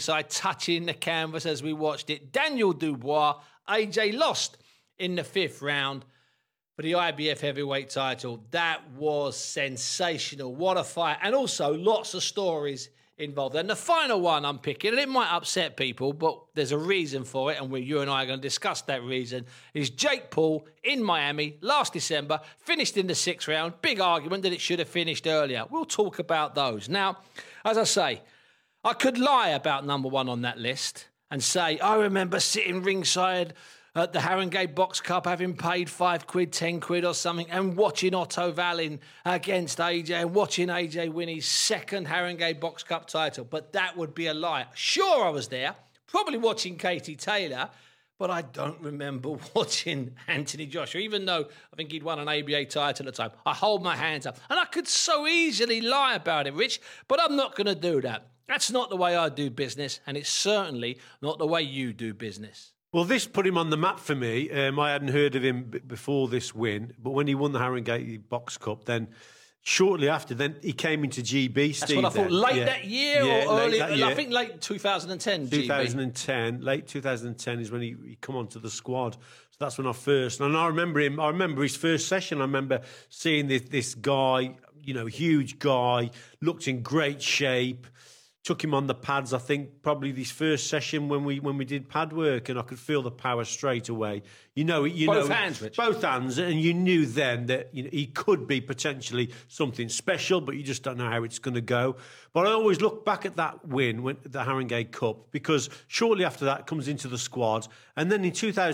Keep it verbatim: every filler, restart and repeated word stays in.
ringside, touching the canvas as we watched it. Daniel Dubois, A J lost in the fifth round for the I B F heavyweight title. That was sensational. What a fight. And also lots of stories involved. And the final one I'm picking, and it might upset people, but there's a reason for it, and we, you and I are going to discuss that reason, is Jake Paul in Miami last December, finished in the sixth round. Big argument that it should have finished earlier. We'll talk about those. Now, as I say, I could lie about number one on that list and say, I remember sitting ringside at the Haringey Box Cup, having paid five quid, ten quid or something, and watching Otto Wallin against A J and watching A J win his second Haringey Box Cup title. But that would be a lie. Sure, I was there, probably watching Katie Taylor, but I don't remember watching Anthony Joshua, even though I think he'd won an A B A title at the time. I hold my hands up. And I could so easily lie about it, Rich, but I'm not going to do that. That's not the way I do business, and it's certainly not the way you do business. Well, this put him on the map for me. Um, I hadn't heard of him b- before this win, but when he won the Haringey Box Cup, then shortly after, then he came into G B, Steve. That's what I thought. Then. Late yeah. that year yeah, or early? that year. I think late twenty ten, G B. twenty ten, late twenty ten is when he, he come onto the squad. So that's when I first, and I remember him, I remember his first session. I remember seeing this, this guy, you know, huge guy, looked in great shape. Took him on the pads, I think, probably this first session when we when we did pad work, and I could feel the power straight away. You know, you both know, hands, Rich. Both hands, and you knew then that you know, he could be potentially something special, but you just don't know how it's going to go. But I always look back at that win, when, the Haringey Cup, because shortly after that comes into the squad, and then in two thousand